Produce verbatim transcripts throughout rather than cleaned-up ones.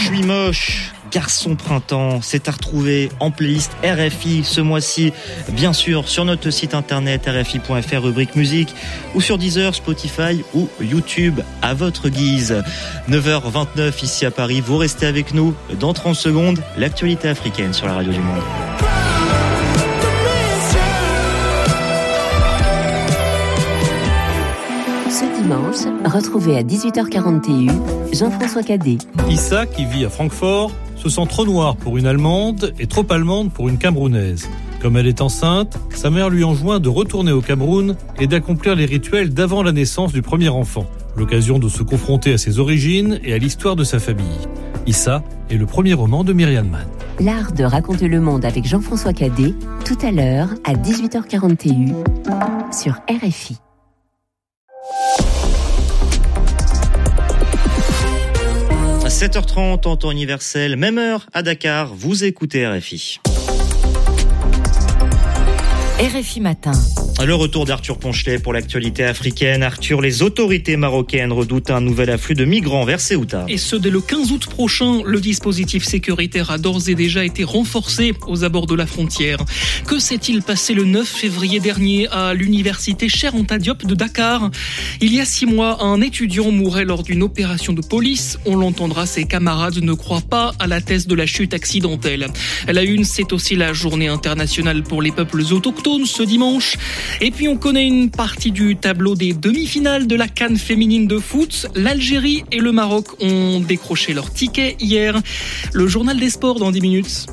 Je suis moche, Garçon Printemps, c'est à retrouver en playlist R F I ce mois-ci, bien sûr sur notre site internet r f i point f r, rubrique musique, ou sur Deezer, Spotify ou YouTube à votre guise. neuf heures vingt-neuf ici à Paris, vous restez avec nous. Dans trente secondes, l'actualité africaine sur la radio du Monde. Ce dimanche, retrouvez à dix-huit heures quarante et un Jean-François Cadet. Issa, qui vit à Francfort, se sent trop noire pour une Allemande et trop allemande pour une Camerounaise. Comme elle est enceinte, sa mère lui enjoint de retourner au Cameroun et d'accomplir les rituels d'avant la naissance du premier enfant. L'occasion de se confronter à ses origines et à l'histoire de sa famille. Issa est le premier roman de Myriam Mann. L'art de raconter le monde avec Jean-François Cadet, tout à l'heure à dix-huit heures quarante et un sur R F I. À sept heures trente en temps universel, même heure à Dakar, vous écoutez R F I. R F I Matin. Le retour d'Arthur Ponchelet pour l'actualité africaine. Arthur, les autorités marocaines redoutent un nouvel afflux de migrants vers Ceuta. Et ce, dès le quinze août prochain, le dispositif sécuritaire a d'ores et déjà été renforcé aux abords de la frontière. Que s'est-il passé le neuf février dernier à l'université Cheikh Anta Diop de Dakar ? Il y a six mois, un étudiant mourait lors d'une opération de police. On l'entendra, ses camarades ne croient pas à la thèse de la chute accidentelle. La une, c'est aussi la journée internationale pour les peuples autochtones ce dimanche. Et puis on connaît une partie du tableau des demi-finales de la CAN féminine de foot. L'Algérie et le Maroc ont décroché leur ticket hier. Le journal des sports dans dix minutes.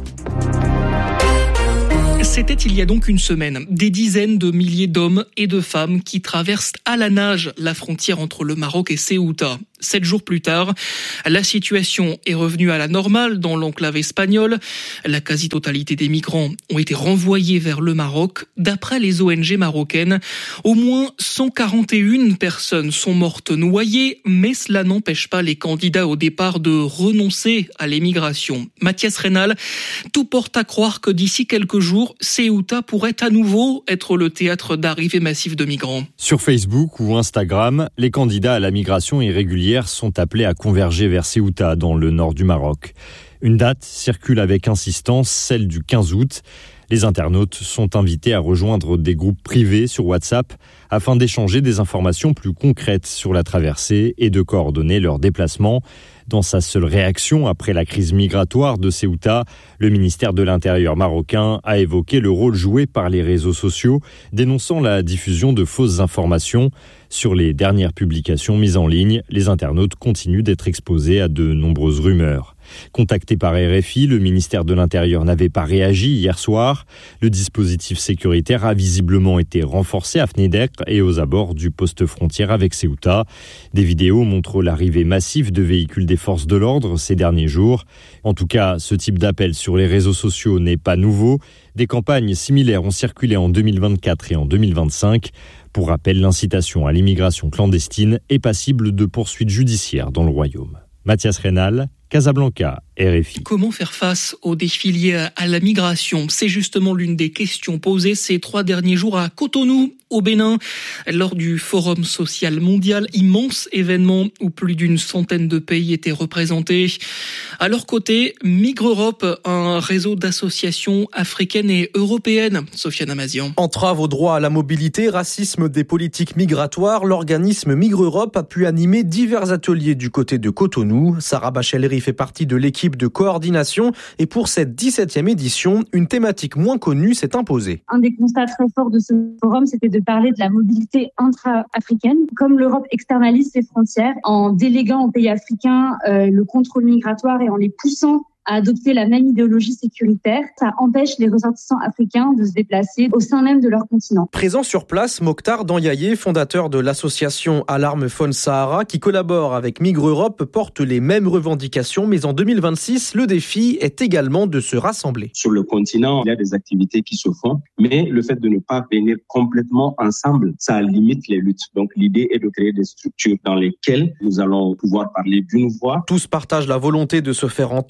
C'était il y a donc une semaine. Des dizaines de milliers d'hommes et de femmes qui traversent à la nage la frontière entre le Maroc et Ceuta. Sept jours plus tard, la situation est revenue à la normale dans l'enclave espagnole. La quasi-totalité des migrants ont été renvoyés vers le Maroc. D'après les O N G marocaines, au moins cent quarante et une personnes sont mortes noyées, mais cela n'empêche pas les candidats au départ de renoncer à l'émigration. Mathias Reynal, tout porte à croire que d'ici quelques jours, Ceuta pourrait à nouveau être le théâtre d'arrivée massive de migrants. Sur Facebook ou Instagram, les candidats à la migration irrégulière sont appelés à converger vers Ceuta, dans le nord du Maroc. Une date circule avec insistance, celle du quinze août. Les internautes sont invités à rejoindre des groupes privés sur WhatsApp afin d'échanger des informations plus concrètes sur la traversée et de coordonner leur déplacement. Dans sa seule réaction après la crise migratoire de Ceuta, le ministère de l'Intérieur marocain a évoqué le rôle joué par les réseaux sociaux, dénonçant la diffusion de fausses informations. Sur les dernières publications mises en ligne, les internautes continuent d'être exposés à de nombreuses rumeurs. Contacté par R F I, le ministère de l'Intérieur n'avait pas réagi hier soir. Le dispositif sécuritaire a visiblement été renforcé à Fnedek et aux abords du poste frontière avec Ceuta. Des vidéos montrent l'arrivée massive de véhicules des forces de l'ordre ces derniers jours. En tout cas, ce type d'appel sur les réseaux sociaux n'est pas nouveau. Des campagnes similaires ont circulé en deux mille vingt-quatre et en deux mille vingt-cinq. Pour rappel, l'incitation à l'immigration clandestine est passible de poursuites judiciaires dans le royaume. Mathias Reynal, Casablanca, R F I. Comment faire face aux défis liés à la migration ? C'est justement l'une des questions posées ces trois derniers jours à Cotonou, au Bénin, lors du Forum social mondial, immense événement où plus d'une centaine de pays étaient représentés. À leur côté, Migre Europe, un réseau d'associations africaines et européennes. Sofiane Amazian. Entrave au droit à la mobilité, racisme des politiques migratoires, l'organisme Migre Europe a pu animer divers ateliers du côté de Cotonou. Sarah Bachellery fait partie de l'équipe de coordination et pour cette dix-septième édition, une thématique moins connue s'est imposée. Un des constats très forts de ce forum, c'était de parler de la mobilité intra-africaine. Comme l'Europe externalise ses frontières en déléguant aux pays africains euh, le contrôle migratoire et en les poussant à adopter la même idéologie sécuritaire, ça empêche les ressortissants africains de se déplacer au sein même de leur continent. Présent sur place, Mokhtar Danyaye, fondateur de l'association Alarme Faune Sahara, qui collabore avec Migre Europe, porte les mêmes revendications, mais en deux mille vingt-six, le défi est également de se rassembler. Sur le continent, il y a des activités qui se font, mais le fait de ne pas venir complètement ensemble, ça limite les luttes. Donc l'idée est de créer des structures dans lesquelles nous allons pouvoir parler d'une voix. Tous partagent la volonté de se faire entendre en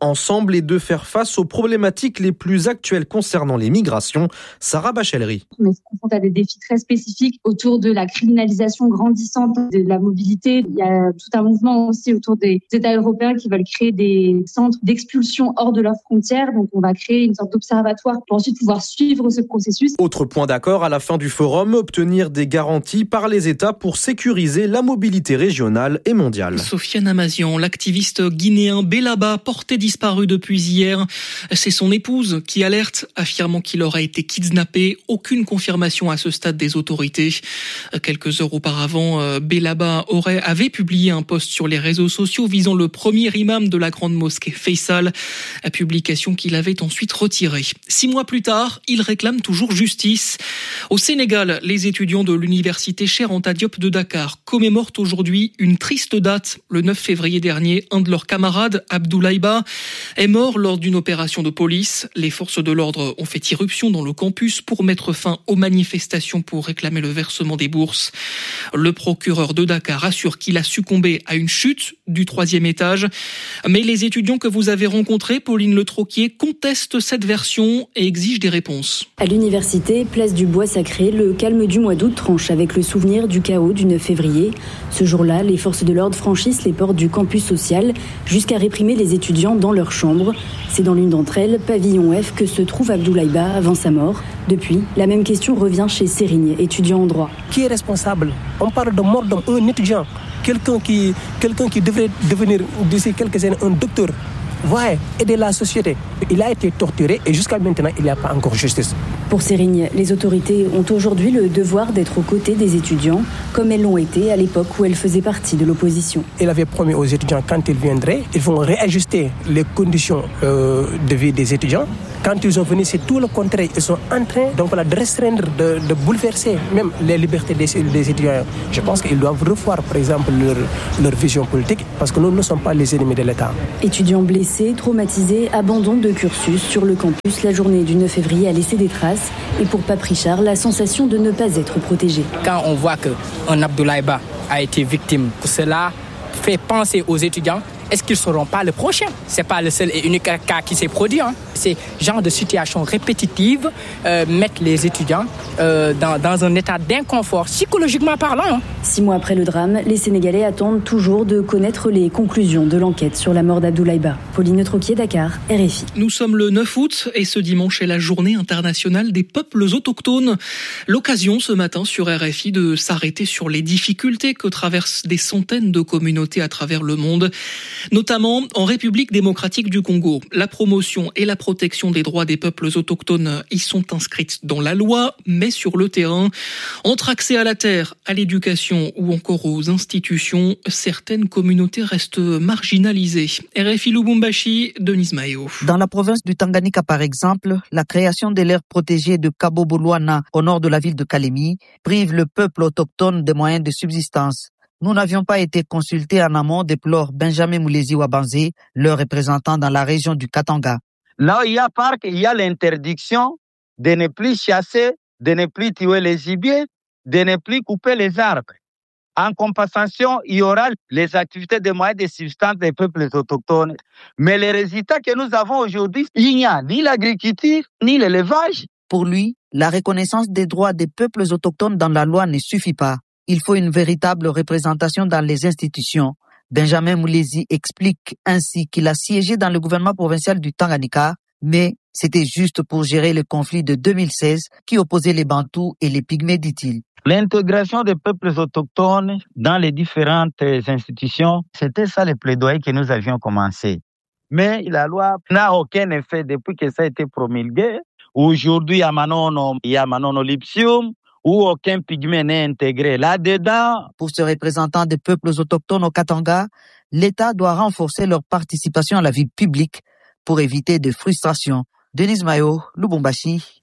ensemble et de faire face aux problématiques les plus actuelles concernant les migrations. Sarah Bachellery. On est confronté à des défis très spécifiques autour de la criminalisation grandissante de la mobilité. Il y a tout un mouvement aussi autour des États européens qui veulent créer des centres d'expulsion hors de leurs frontières. Donc on va créer une sorte d'observatoire pour ensuite pouvoir suivre ce processus. Autre point d'accord à la fin du forum, obtenir des garanties par les États pour sécuriser la mobilité régionale et mondiale. Sofiane Amazian, l'activiste guinéen Bellaba, porté disparu depuis hier. C'est son épouse qui alerte, affirmant qu'il aurait été kidnappé. Aucune confirmation à ce stade des autorités. Quelques heures auparavant, Bellaba aurait, avait publié un post sur les réseaux sociaux visant le premier imam de la grande mosquée Faisal, publication qu'il avait ensuite retirée. Six mois plus tard, il réclame toujours justice. Au Sénégal, les étudiants de l'université Cheikh Anta Diop de Dakar commémorent aujourd'hui une triste date. Le neuf février dernier, un de leurs camarades, Abdoulaye Ba, est mort lors d'une opération de police. Les forces de l'ordre ont fait irruption dans le campus pour mettre fin aux manifestations pour réclamer le versement des bourses. Le procureur de Dakar assure qu'il a succombé à une chute du troisième étage. Mais les étudiants que vous avez rencontrés, Pauline Le Troquier, contestent cette version et exigent des réponses. À l'université, place du Bois Sacré, le calme du mois d'août tranche avec le souvenir du chaos du neuf février. Ce jour-là, les forces de l'ordre franchissent les portes du campus social jusqu'à réprimer les étudiants dans leurs chambres. C'est dans l'une d'entre elles, pavillon F, que se trouve Abdoulaye Ba avant sa mort. Depuis, la même question revient chez Sérigne, étudiant en droit. Qui est responsable? On parle de mort d'un étudiant, quelqu'un qui, quelqu'un qui devrait devenir d'ici quelques années un docteur. Ouais, aider la société. Il a été torturé et jusqu'à maintenant, il n'y a pas encore justice. Pour Sérigne, les autorités ont aujourd'hui le devoir d'être aux côtés des étudiants, comme elles l'ont été à l'époque où elles faisaient partie de l'opposition. Il avait promis aux étudiants quand ils viendraient, ils vont réajuster les conditions euh, de vie des étudiants. Quand ils sont venus, c'est tout le contraire. Ils sont en train donc, voilà, de restreindre, de, de bouleverser même les libertés des, des étudiants. Je pense qu'ils doivent revoir, par exemple, leur, leur vision politique, parce que nous ne sommes pas les ennemis de l'État. Étudiants blessés, traumatisés, abandon de cursus sur le campus. La journée du neuf février a laissé des traces. Et pour Pape Richard, la sensation de ne pas être protégé. Quand on voit qu'un Abdoulaye Ba a été victime, cela fait penser aux étudiants. Est-ce qu'ils ne seront pas le prochain? Ce n'est pas le seul et unique cas qui s'est produit. Hein. Ces genres de situations répétitives euh, mettent les étudiants euh, dans, dans un état d'inconfort, psychologiquement parlant. Hein. Six mois après le drame, les Sénégalais attendent toujours de connaître les conclusions de l'enquête sur la mort d'Abdoulaye Ba. Pauline Troquier, Dakar, R F I. Nous sommes le neuf août et ce dimanche est la journée internationale des peuples autochtones. L'occasion ce matin sur R F I de s'arrêter sur les difficultés que traversent des centaines de communautés à travers le monde, notamment en République démocratique du Congo. La promotion et la protection des droits des peuples autochtones y sont inscrites dans la loi, mais sur le terrain, entre accès à la terre, à l'éducation ou encore aux institutions, certaines communautés restent marginalisées. R F I Lubumbashi, Denise Mayo. Dans la province du Tanganyika, par exemple, la création de l'aire protégée de Cabo Boluana, au nord de la ville de Kalemi, prive le peuple autochtone des moyens de subsistance. Nous n'avions pas été consultés en amont, déplore Benjamin Moulezi Wabanze, leur représentant dans la région du Katanga. Là où il y a parc, il y a l'interdiction de ne plus chasser, de ne plus tuer les gibiers, de ne plus couper les arbres. En compensation, il y aura les activités de moyens de subsistance des peuples autochtones. Mais les résultats que nous avons aujourd'hui, il n'y a ni l'agriculture, ni l'élevage. Pour lui, la reconnaissance des droits des peuples autochtones dans la loi ne suffit pas. Il faut une véritable représentation dans les institutions. Benjamin Moulezi explique ainsi qu'il a siégé dans le gouvernement provincial du Tanganyika, mais c'était juste pour gérer le conflit de deux mille seize qui opposait les Bantous et les Pygmées, dit-il. L'intégration des peuples autochtones dans les différentes institutions, c'était ça le plaidoyer que nous avions commencé. Mais la loi n'a aucun effet depuis que ça a été promulgué. Aujourd'hui, à Manono, il y a Manono Lipsium, où aucun pygmée n'est intégré là-dedans. Pour ce représentant des peuples autochtones au Katanga, l'État doit renforcer leur participation à la vie publique pour éviter des frustrations. Denise Mayo, Lubumbashi,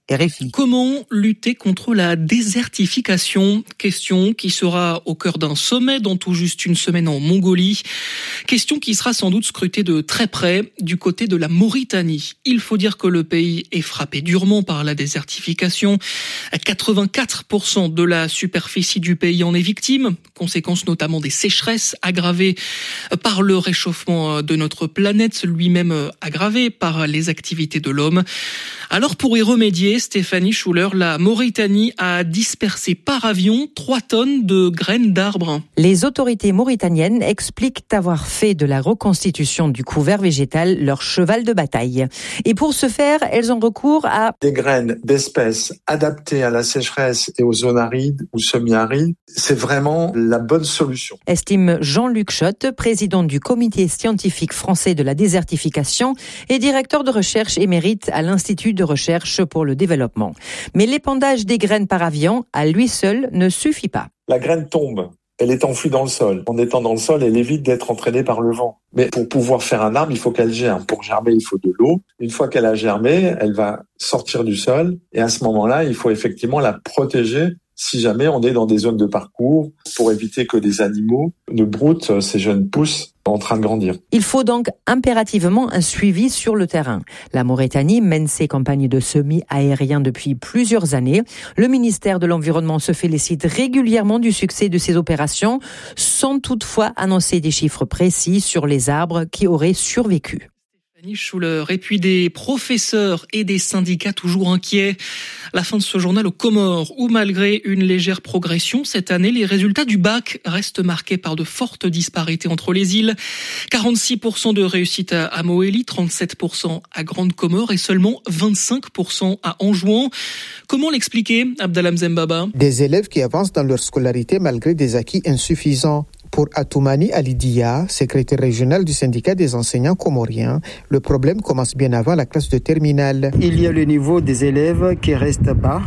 R F I. Comment lutter contre la désertification? Question qui sera au cœur d'un sommet dans tout juste une semaine en Mongolie. Question qui sera sans doute scrutée de très près du côté de la Mauritanie. Il faut dire que le pays est frappé durement par la désertification. quatre-vingt-quatre pour cent de la superficie du pays en est victime, conséquence notamment des sécheresses aggravées par le réchauffement de notre planète, lui-même aggravé par les activités de l'homme. Alors pour y remédier, Stéphanie Schuller, la Mauritanie a dispersé par avion trois tonnes de graines d'arbres. Les autorités mauritaniennes expliquent avoir fait de la reconstitution du couvert végétal leur cheval de bataille. Et pour ce faire, elles ont recours à des graines d'espèces adaptées à la sécheresse et aux zones arides ou semi-arides. C'est vraiment la bonne solution. Estime Jean-Luc Schott, président du comité scientifique français de la désertification et directeur de recherche émérite à l'Institut de recherche pour le développement. Mais l'épandage des graines par avion, à lui seul, ne suffit pas. La graine tombe. Elle est enfouie dans le sol. En étant dans le sol, elle évite d'être entraînée par le vent. Mais pour pouvoir faire un arbre, il faut qu'elle germe. Pour germer, il faut de l'eau. Une fois qu'elle a germé, elle va sortir du sol. Et à ce moment-là, il faut effectivement la protéger si jamais on est dans des zones de parcours pour éviter que des animaux ne broutent ces jeunes pousses en train de grandir. Il faut donc impérativement un suivi sur le terrain. La Mauritanie mène ses campagnes de semis aériens depuis plusieurs années. Le ministère de l'Environnement se félicite régulièrement du succès de ces opérations, sans toutefois annoncer des chiffres précis sur les arbres qui auraient survécu. Stéphanie Schuller, et puis des professeurs et des syndicats toujours inquiets. La fin de ce journal aux Comores, où malgré une légère progression cette année, les résultats du bac restent marqués par de fortes disparités entre les îles. quarante-six pour cent de réussite à Mohéli, trente-sept pour cent à Grande Comore et seulement vingt-cinq pour cent à Anjouan. Comment l'expliquer, Abdallah Mzembaba? Des élèves qui avancent dans leur scolarité malgré des acquis insuffisants. Pour Atoumani Alidia, secrétaire régional du syndicat des enseignants comoriens, le problème commence bien avant la classe de terminale. Il y a le niveau des élèves qui reste bas.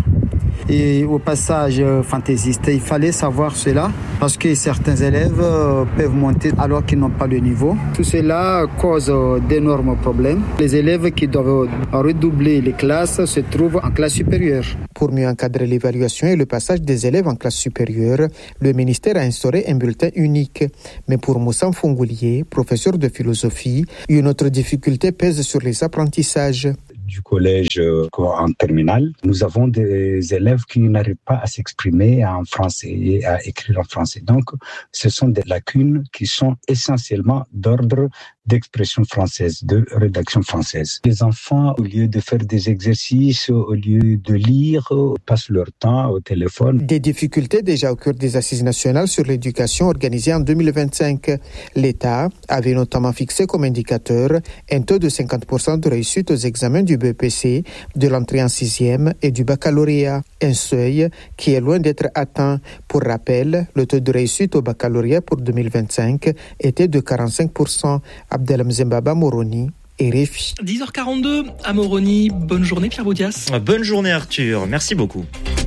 Et au passage fantaisiste, il fallait savoir cela parce que certains élèves peuvent monter alors qu'ils n'ont pas le niveau. Tout cela cause d'énormes problèmes. Les élèves qui doivent redoubler les classes se trouvent en classe supérieure. Pour mieux encadrer l'évaluation et le passage des élèves en classe supérieure, le ministère a instauré un bulletin unique. Mais pour Moussa Fongoulier, professeur de philosophie, une autre difficulté pèse sur les apprentissages. Du collège en terminale, nous avons des élèves qui n'arrivent pas à s'exprimer en français et à écrire en français. Donc, ce sont des lacunes qui sont essentiellement d'ordre d'expression française, de rédaction française. Les enfants, au lieu de faire des exercices, au lieu de lire, passent leur temps au téléphone. Des difficultés déjà au cœur des assises nationales sur l'éducation organisées en deux mille vingt-cinq. L'État avait notamment fixé comme indicateur un taux de cinquante pour cent de réussite aux examens du B E P C, de l'entrée en sixième et du baccalauréat. Un seuil qui est loin d'être atteint. Pour rappel, le taux de réussite au baccalauréat pour deux mille vingt-cinq était de quarante-cinq pour cent. Abdelham Zembaba, Moroni, R F I. dix heures quarante-deux à Moroni. Bonne journée Pierre Boudias. Bonne journée Arthur, merci beaucoup.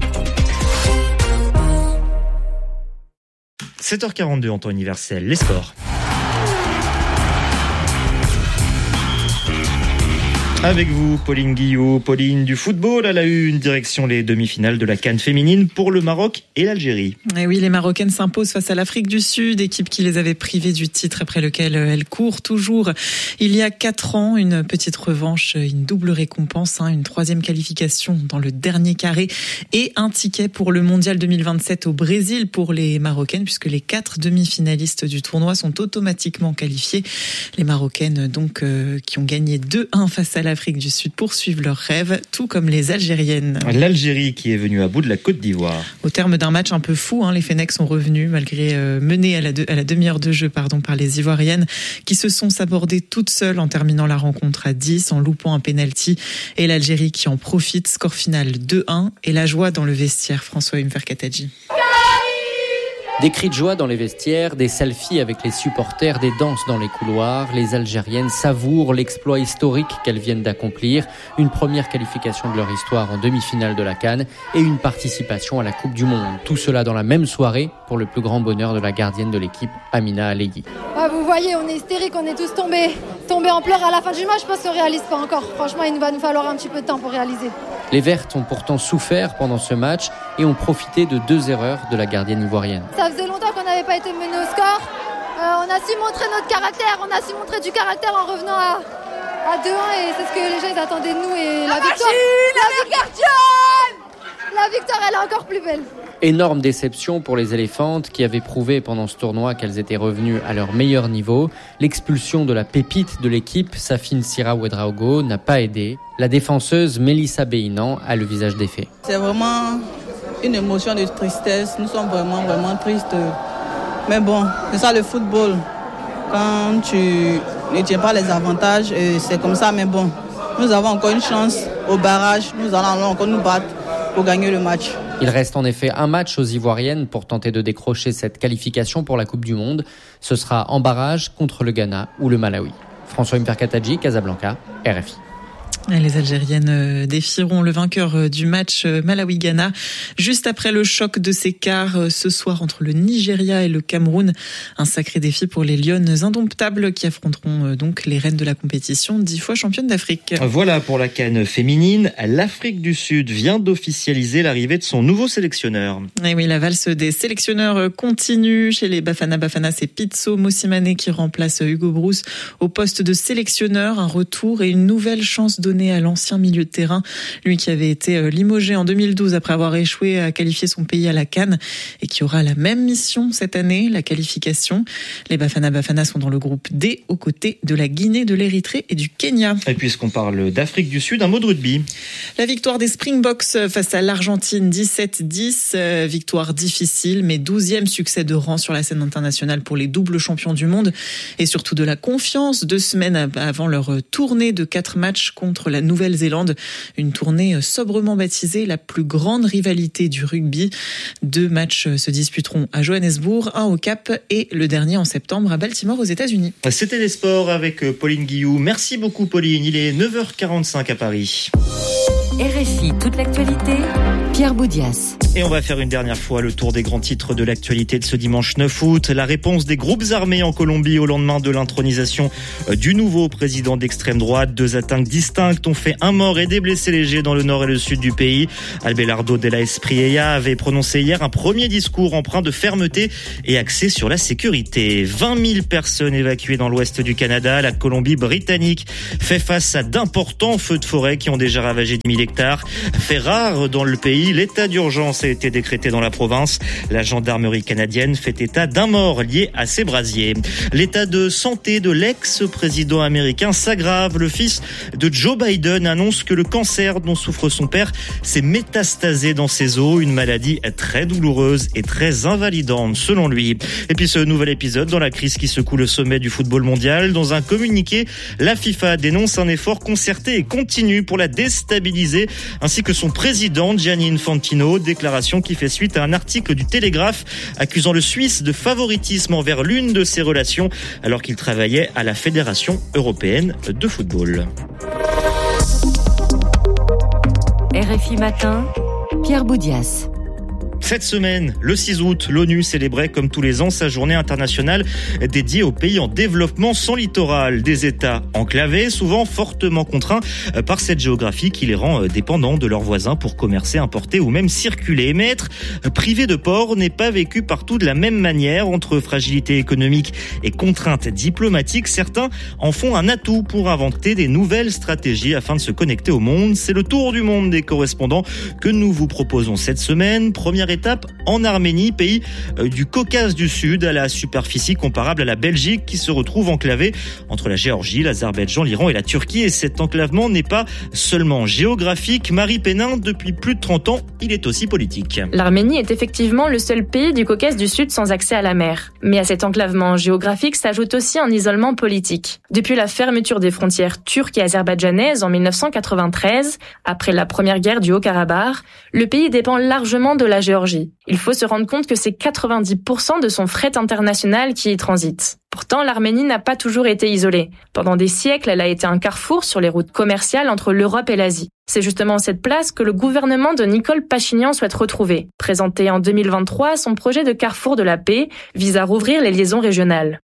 sept heures quarante-deux en temps universel, les sports. Avec vous, Pauline Guillot. Pauline, du football à la une, direction les demi-finales de la CAN féminine pour le Maroc et l'Algérie. Et oui, les Marocaines s'imposent face à l'Afrique du Sud, équipe qui les avait privées du titre après lequel elles courent toujours. Il y a quatre ans, une petite revanche, une double récompense, hein, une troisième qualification dans le dernier carré et un ticket pour le Mondial deux mille vingt-sept au Brésil pour les Marocaines, puisque les quatre demi-finalistes du tournoi sont automatiquement qualifiés. Les Marocaines, donc, euh, qui ont gagné deux un face à la L'Afrique du Sud poursuivent leurs rêves, tout comme les Algériennes. L'Algérie qui est venue à bout de la Côte d'Ivoire. Au terme d'un match un peu fou, hein, les Fennecs sont revenus malgré euh, menés à la, de, à la demi-heure de jeu pardon, par les Ivoiriennes qui se sont sabordées toutes seules en terminant la rencontre à dix en loupant un penalty. Et l'Algérie qui en profite, score final deux un et la joie dans le vestiaire. François Umfer-Katadji. Des cris de joie dans les vestiaires, des selfies avec les supporters, des danses dans les couloirs. Les Algériennes savourent l'exploit historique qu'elles viennent d'accomplir. Une première qualification de leur histoire en demi-finale de la CAN et une participation à la Coupe du Monde. Tout cela dans la même soirée pour le plus grand bonheur de la gardienne de l'équipe, Amina Alleghi. Ah, vous voyez, on est hystérique, on est tous tombés, tombés en pleurs à la fin du match. Je pense qu'on ne réalise pas encore. Franchement, il va nous falloir un petit peu de temps pour réaliser. Les Vertes ont pourtant souffert pendant ce match et ont profité de deux erreurs de la gardienne ivoirienne. Ça faisait longtemps qu'on n'avait pas été mené au score. Euh, on a su montrer notre caractère, on a su montrer du caractère en revenant à, à deux un et c'est ce que les gens ils attendaient de nous. Et la, la victoire, machine, la victoire, la victoire, elle est encore plus belle. Énorme déception pour les éléphantes qui avaient prouvé pendant ce tournoi qu'elles étaient revenues à leur meilleur niveau. L'expulsion de la pépite de l'équipe, Safine Sira Ouedraogo, n'a pas aidé. La défenseuse Mélissa Béinan a le visage défait. C'est vraiment une émotion de tristesse. Nous sommes vraiment, vraiment tristes. Mais bon, c'est ça le football. Quand tu ne tiens pas les avantages, c'est comme ça. Mais bon, nous avons encore une chance au barrage. Nous allons encore nous battre pour gagner le match. Il reste en effet un match aux Ivoiriennes pour tenter de décrocher cette qualification pour la Coupe du Monde. Ce sera en barrage contre le Ghana ou le Malawi. François Mperkatadji, Casablanca, R F I. Les Algériennes défieront le vainqueur du match Malawi-Ghana juste après le choc de ces quarts ce soir entre le Nigeria et le Cameroun. Un sacré défi pour les Lionnes indomptables qui affronteront donc les reines de la compétition, dix fois championnes d'Afrique. Voilà pour la CAN féminine. L'Afrique du Sud vient d'officialiser l'arrivée de son nouveau sélectionneur. Et oui, la valse des sélectionneurs continue. Chez les Bafana Bafana, c'est Pitso Mosimane qui remplace Hugo Brousse au poste de sélectionneur. Un retour et une nouvelle chance donnée à l'ancien milieu de terrain, lui qui avait été limogé en deux mille douze après avoir échoué à qualifier son pays à la CAN et qui aura la même mission cette année, la qualification. Les Bafana Bafana sont dans le groupe D aux côtés de la Guinée, de l'Érythrée et du Kenya. Et puisqu'on parle d'Afrique du Sud, un mot de rugby. La victoire des Springboks face à l'Argentine, dix-sept dix, victoire difficile mais douzième succès de rang sur la scène internationale pour les doubles champions du monde et surtout de la confiance deux semaines avant leur tournée de quatre matchs contre la Nouvelle-Zélande, une tournée sobrement baptisée la plus grande rivalité du rugby. Deux matchs se disputeront à Johannesburg, un au Cap et le dernier en septembre à Baltimore aux États-Unis. C'était les sports avec Pauline Guillou. Merci beaucoup Pauline, il est neuf heures quarante-cinq à Paris. R F I, toute l'actualité, Pierre Boudias. Et on va faire une dernière fois le tour des grands titres de l'actualité de ce dimanche neuf août. La réponse des groupes armés en Colombie au lendemain de l'intronisation du nouveau président d'extrême droite. Deux attaques distinctes ont fait un mort et des blessés légers dans le nord et le sud du pays. Abelardo de la Espriella avait prononcé hier un premier discours empreint de fermeté et axé sur la sécurité. vingt mille personnes évacuées dans l'ouest du Canada. La Colombie-Britannique fait face à d'importants feux de forêt qui ont déjà ravagé dix mille hectares. Fait rare dans le pays, l'état d'urgence a été décrété dans la province. La gendarmerie canadienne fait état d'un mort lié à ces brasiers. L'état de santé de l'ex-président américain s'aggrave. Le fils de Joe Biden annonce que le cancer dont souffre son père s'est métastasé dans ses os, une maladie très douloureuse et très invalidante selon lui. Et puis ce nouvel épisode dans la crise qui secoue le sommet du football mondial. Dans un communiqué, la FIFA dénonce un effort concerté et continu pour la déstabiliser, ainsi que son président Gianni Infantino, déclaration qui fait suite à un article du Télégraphe accusant le Suisse de favoritisme envers l'une de ses relations alors qu'il travaillait à la Fédération européenne de football. R F I Matin, Pierre Boudias. Cette semaine, le six août, l'ONU célébrait comme tous les ans sa journée internationale dédiée aux pays en développement sans littoral. Des États enclavés, souvent fortement contraints par cette géographie qui les rend dépendants de leurs voisins pour commercer, importer ou même circuler. Mais être privé de port n'est pas vécu partout de la même manière. Entre fragilité économique et contraintes diplomatiques, certains en font un atout pour inventer des nouvelles stratégies afin de se connecter au monde. C'est le tour du monde des correspondants que nous vous proposons cette semaine. Première étape en Arménie, pays du Caucase du Sud, à la superficie comparable à la Belgique qui se retrouve enclavée entre la Géorgie, l'Azerbaïdjan, l'Iran et la Turquie. Et cet enclavement n'est pas seulement géographique. Marie Pénin, depuis plus de trente ans, il est aussi politique. L'Arménie est effectivement le seul pays du Caucase du Sud sans accès à la mer. Mais à cet enclavement géographique s'ajoute aussi un isolement politique. Depuis la fermeture des frontières turques et azerbaïdjanaises en mille neuf cent quatre-vingt-treize, après la première guerre du Haut-Karabakh, le pays dépend largement de la Géorgie. Il faut se rendre compte que c'est quatre-vingt-dix pour cent de son fret international qui y transite. Pourtant, l'Arménie n'a pas toujours été isolée. Pendant des siècles, elle a été un carrefour sur les routes commerciales entre l'Europe et l'Asie. C'est justement cette place que le gouvernement de Nicole Pachinian souhaite retrouver. Présenté en deux mille vingt-trois, son projet de carrefour de la paix vise à rouvrir les liaisons régionales.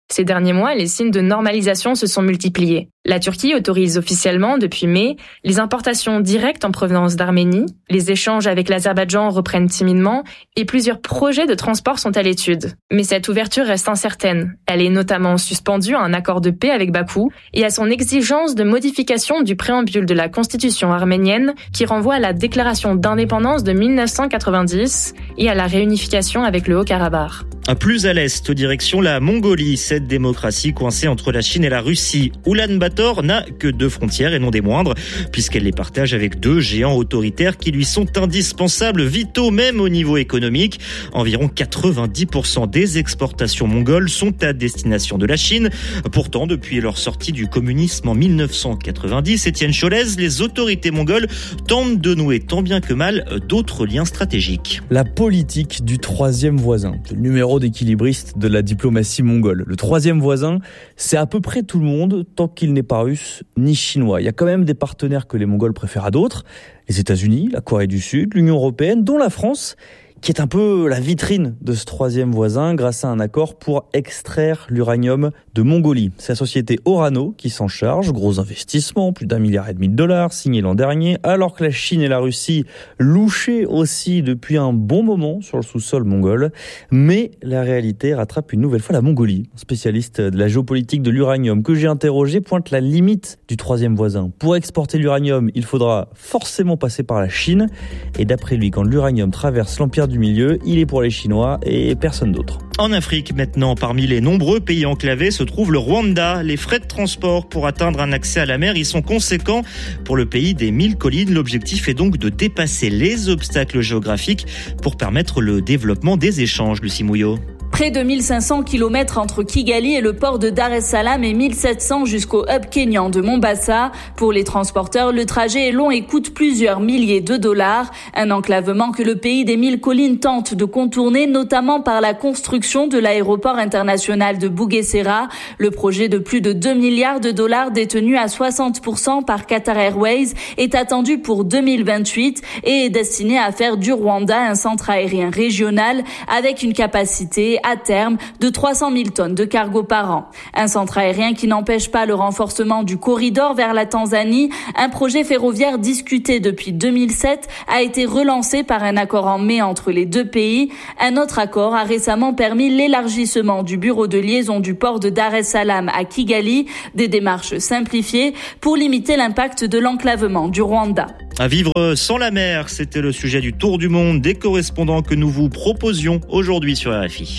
Ces derniers mois, les signes de normalisation se sont multipliés. La Turquie autorise officiellement, depuis mai, les importations directes en provenance d'Arménie, les échanges avec l'Azerbaïdjan reprennent timidement et plusieurs projets de transport sont à l'étude. Mais cette ouverture reste incertaine. Elle est notamment suspendue à un accord de paix avec Bakou et à son exigence de modification du préambule de la constitution arménienne qui renvoie à la déclaration d'indépendance de mille neuf cent quatre-vingt-dix et à la réunification avec le Haut-Karabakh. Plus à l'est, direction la Mongolie, cette démocratie coincée entre la Chine et la Russie. Oulan-Bator n'a que deux frontières et non des moindres, puisqu'elle les partage avec deux géants autoritaires qui lui sont indispensables, vitaux même au niveau économique. Environ quatre-vingt-dix pour cent des exportations mongoles sont à destination de la Chine. Pourtant, depuis leur sortie du communisme en mille neuf cent quatre-vingt-dix, Étienne Cholez, les autorités mongoles tentent de nouer tant bien que mal d'autres liens stratégiques. La politique du troisième voisin, le numéro d'équilibriste de la diplomatie mongole. Le troisième voisin, c'est à peu près tout le monde, tant qu'il n'est pas russe ni chinois. Il y a quand même des partenaires que les Mongols préfèrent à d'autres. Les États-Unis, la Corée du Sud, l'Union européenne, dont la France, qui est un peu la vitrine de ce troisième voisin grâce à un accord pour extraire l'uranium de Mongolie. C'est la société Orano qui s'en charge. Gros investissement, plus d'un milliard et demi de dollars, signé l'an dernier, alors que la Chine et la Russie louchaient aussi depuis un bon moment sur le sous-sol mongol. Mais la réalité rattrape une nouvelle fois la Mongolie. Un spécialiste de la géopolitique de l'uranium que j'ai interrogé pointe la limite du troisième voisin. Pour exporter l'uranium, il faudra forcément passer par la Chine. Et d'après lui, quand l'uranium traverse l'empire du milieu, il est pour les Chinois et personne d'autre. En Afrique maintenant, parmi les nombreux pays enclavés se trouve le Rwanda. Les frais de transport pour atteindre un accès à la mer y sont conséquents. Pour le pays des mille collines, l'objectif est donc de dépasser les obstacles géographiques pour permettre le développement des échanges, Lucie Mouillot. Près de mille cinq cents kilomètres entre Kigali et le port de Dar es Salaam et mille sept cents jusqu'au hub kényan de Mombasa. Pour les transporteurs, le trajet est long et coûte plusieurs milliers de dollars. Un enclavement que le pays des mille collines tente de contourner, notamment par la construction de l'aéroport international de Bugesera. Le projet de plus de deux milliards de dollars détenu à soixante pour cent par Qatar Airways est attendu pour deux mille vingt-huit et est destiné à faire du Rwanda un centre aérien régional avec une capacité à terme de trois cent mille tonnes de cargo par an. Un centre aérien qui n'empêche pas le renforcement du corridor vers la Tanzanie. Un projet ferroviaire discuté depuis deux mille sept a été relancé par un accord en mai entre les deux pays. Un autre accord a récemment permis l'élargissement du bureau de liaison du port de Dar es Salaam à Kigali, des démarches simplifiées pour limiter l'impact de l'enclavement du Rwanda. À vivre sans la mer, c'était le sujet du Tour du monde des correspondants que nous vous proposions aujourd'hui sur R F I.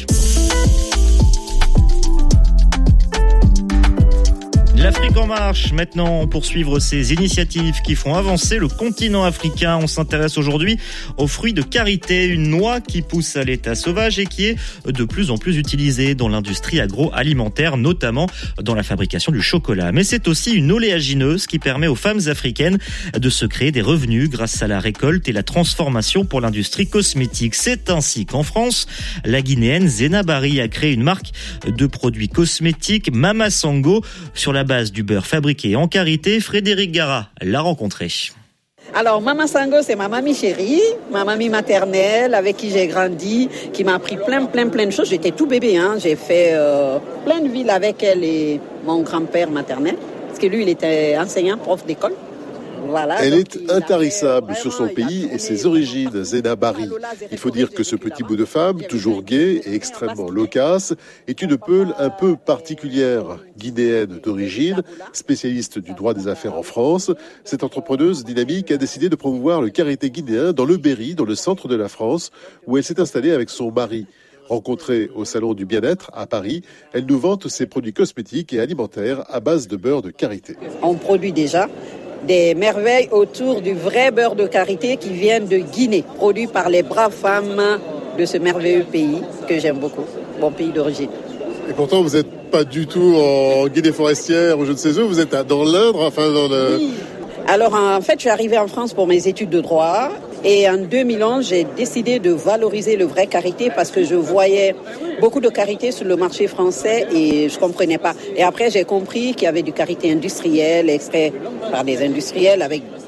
L'Afrique en marche, maintenant, pour suivre ces initiatives qui font avancer le continent africain. On s'intéresse aujourd'hui aux fruits de karité, une noix qui pousse à l'état sauvage et qui est de plus en plus utilisée dans l'industrie agroalimentaire, notamment dans la fabrication du chocolat. Mais c'est aussi une oléagineuse qui permet aux femmes africaines de se créer des revenus grâce à la récolte et la transformation pour l'industrie cosmétique. C'est ainsi qu'en France, la Guinéenne Zena Bari a créé une marque de produits cosmétiques, Mama Sango, sur la base du beurre fabriqué en karité. Frédéric Gara l'a rencontré. Alors, Mama Sango, c'est ma mamie chérie, ma mamie maternelle avec qui j'ai grandi, qui m'a appris plein, plein, plein de choses. J'étais tout bébé, hein. J'ai fait euh, plein de villes avec elle et mon grand-père maternel, parce que lui, il était enseignant, prof d'école. Voilà, Elle est intarissable sur son pays et ses origines, Zena Bari. Il faut dire que ce petit bout de femme, toujours gai et extrêmement loquace, est une peule un peu particulière. Guinéenne d'origine, spécialiste du droit des affaires en France, cette entrepreneuse dynamique a décidé de promouvoir le karité guinéen dans le Berry, dans le centre de la France, où elle s'est installée avec son mari. Rencontrée au Salon du Bien-être à Paris, elle nous vante ses produits cosmétiques et alimentaires à base de beurre de karité. On produit déjà des merveilles autour du vrai beurre de karité qui vient de Guinée, produit par les braves femmes de ce merveilleux pays que j'aime beaucoup, mon pays d'origine. Et pourtant, vous n'êtes pas du tout en Guinée forestière ou je ne sais où, vous êtes dans l'Indre, enfin dans le... Oui. Alors en fait, je suis arrivée en France pour mes études de droit et en deux mille onze, j'ai décidé de valoriser le vrai karité parce que je voyais beaucoup de karité sur le marché français et je comprenais pas. Et après, j'ai compris qu'il y avait du karité industriel, extrait par des industriels avec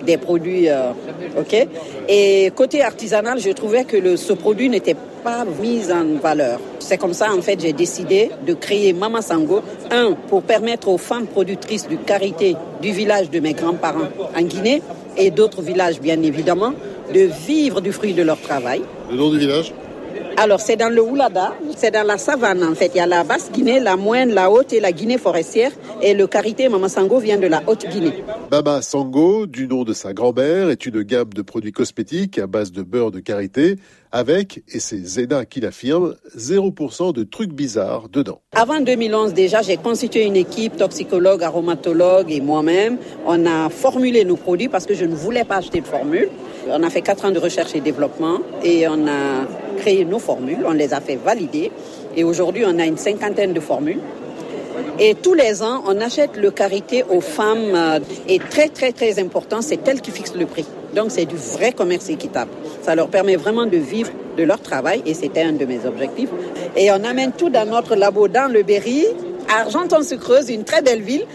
des produits, euh, ok. Et côté artisanal, je trouvais que le, ce produit n'était pas mis en valeur. C'est comme ça, en fait, j'ai décidé de créer Mama Sango, un, pour permettre aux femmes productrices du karité du village de mes grands-parents en Guinée et d'autres villages, bien évidemment, de vivre du fruit de leur travail. Le nom du village ? Alors, c'est dans le Oulada, c'est dans la savane, en fait. Il y a la basse Guinée, la moyenne, la haute et la Guinée forestière. Et le karité Mama Sango vient de la haute Guinée. Mama Sango, du nom de sa grand-mère, est une gamme de produits cosmétiques à base de beurre de karité, avec, et c'est Zena qui l'affirme, zéro pour cent de trucs bizarres dedans. Avant deux mille onze, déjà, j'ai constitué une équipe toxicologue, aromatologue et moi-même. On a formulé nos produits parce que je ne voulais pas acheter de formule. On a fait quatre ans de recherche et développement et on a créé nos formules, on les a fait valider et aujourd'hui on a une cinquantaine de formules. Et tous les ans, on achète le karité aux femmes et très très très important, c'est elles qui fixent le prix. Donc c'est du vrai commerce équitable. Ça leur permet vraiment de vivre de leur travail et c'était un de mes objectifs. Et on amène tout dans notre labo dans le Berry, à Argenton-sur-Creuse, une très belle ville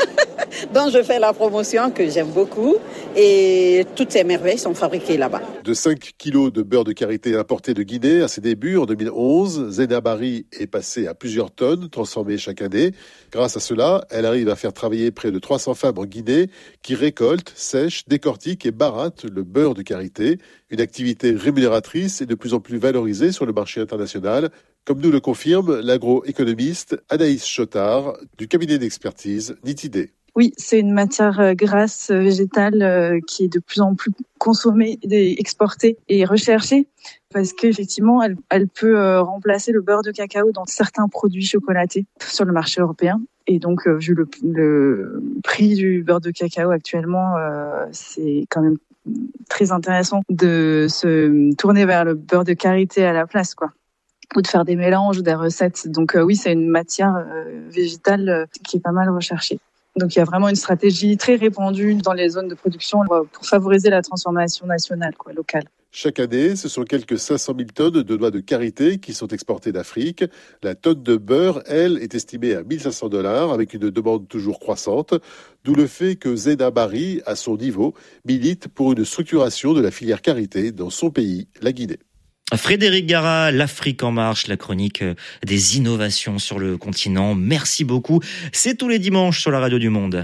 dont je fais la promotion, que j'aime beaucoup. Et toutes ces merveilles sont fabriquées là-bas. De cinq kilos de beurre de karité importé de Guinée à ses débuts en deux mille onze, Zena Bari est passée à plusieurs tonnes transformées chaque année. Grâce à cela, elle arrive à faire travailler près de trois cents femmes en Guinée qui récoltent, sèchent, décortiquent et barattent le beurre de karité. Une activité rémunératrice et de plus en plus valorisée sur le marché international, comme nous le confirme l'agroéconomiste Anaïs Chotard du cabinet d'expertise Nitidé. Oui, c'est une matière grasse végétale qui est de plus en plus consommée, exportée et recherchée parce qu'effectivement, elle, elle peut remplacer le beurre de cacao dans certains produits chocolatés sur le marché européen. Et donc, vu le, le prix du beurre de cacao actuellement, euh, c'est quand même très intéressant de se tourner vers le beurre de karité à la place, quoi, ou de faire des mélanges ou des recettes. Donc euh, oui, c'est une matière euh, végétale euh, qui est pas mal recherchée. Donc il y a vraiment une stratégie très répandue dans les zones de production pour favoriser la transformation nationale, quoi, locale. Chaque année, ce sont quelques cinq cent mille tonnes de noix de karité qui sont exportées d'Afrique. La tonne de beurre, elle, est estimée à mille cinq cents dollars avec une demande toujours croissante. D'où le fait que Zena Bari, à son niveau, milite pour une structuration de la filière karité dans son pays, la Guinée. Frédéric Gara, l'Afrique en marche, la chronique des innovations sur le continent. Merci beaucoup. C'est tous les dimanches sur la radio du Monde.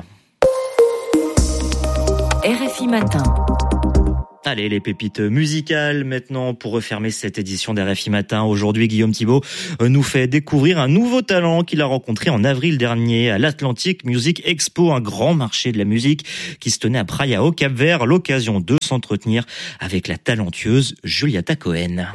R F I Matin. Allez, les pépites musicales maintenant pour refermer cette édition d'R F I Matin. Aujourd'hui, Guillaume Thibault nous fait découvrir un nouveau talent qu'il a rencontré en avril dernier à l'Atlantic Music Expo, un grand marché de la musique qui se tenait à Praia au Cap-Vert. L'occasion de s'entretenir avec la talentueuse Julieta Cohen.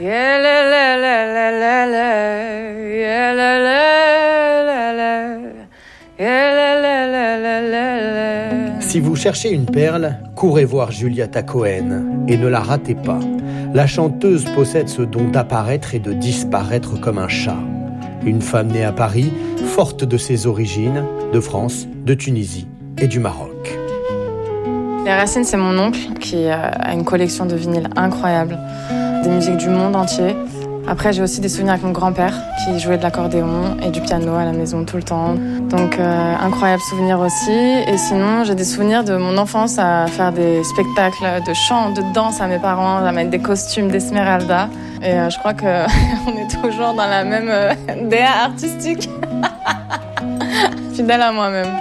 Si vous cherchez une perle, courez voir Julieta Cohen et ne la ratez pas. La chanteuse possède ce don d'apparaître et de disparaître comme un chat. Une femme née à Paris, forte de ses origines, de France, de Tunisie et du Maroc. Les racines, c'est mon oncle qui a une collection de vinyles incroyable, des musiques du monde entier. Après, j'ai aussi des souvenirs avec mon grand-père qui jouait de l'accordéon et du piano à la maison tout le temps. Donc, euh, incroyable souvenir aussi. Et sinon, j'ai des souvenirs de mon enfance à faire des spectacles de chant, de danse à mes parents, à mettre des costumes d'Esmeralda. Et euh, je crois qu'on est toujours dans la même euh, D A artistique. Fidèle à moi-même.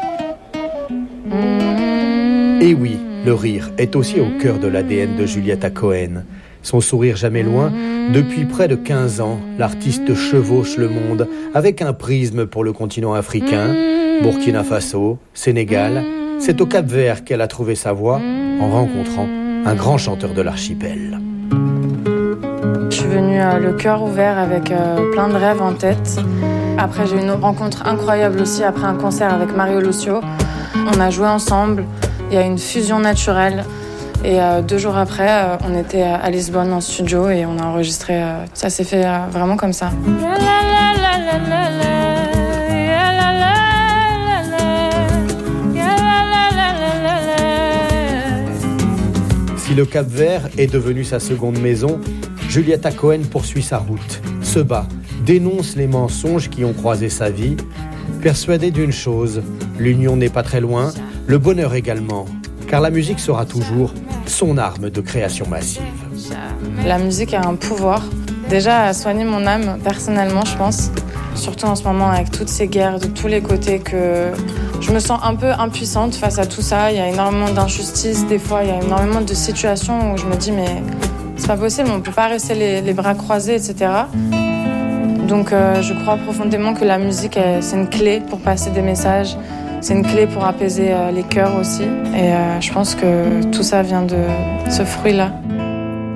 Et oui, le rire est aussi au cœur de l'A D N de Julieta Cohen. Son sourire jamais loin, depuis près de quinze ans, l'artiste chevauche le monde avec un prisme pour le continent africain, Burkina Faso, Sénégal. C'est au Cap-Vert qu'elle a trouvé sa voix en rencontrant un grand chanteur de l'archipel. Je suis venue euh, le cœur ouvert avec euh, plein de rêves en tête. Après, j'ai eu une rencontre incroyable aussi après un concert avec Mario Lucio. On a joué ensemble, il y a une fusion naturelle. Et euh, deux jours après, euh, on était à Lisbonne en studio et on a enregistré. Euh, ça s'est fait euh, vraiment comme ça. Si le Cap-Vert est devenu sa seconde maison, Julieta Cohen poursuit sa route, se bat, dénonce les mensonges qui ont croisé sa vie, persuadée d'une chose, l'union n'est pas très loin, le bonheur également. car la musique sera toujours son arme de création massive. La musique a un pouvoir, déjà à soigner mon âme personnellement, je pense. Surtout en ce moment avec toutes ces guerres de tous les côtés, que je me sens un peu impuissante face à tout ça. Il y a énormément d'injustices, des fois il y a énormément de situations où je me dis mais c'est pas possible, on peut pas rester les, les bras croisés, et cetera. Donc euh, je crois profondément que la musique est, c'est une clé pour passer des messages, c'est une clé pour apaiser euh, les cœurs aussi. Et euh, je pense que tout ça vient de ce fruit-là.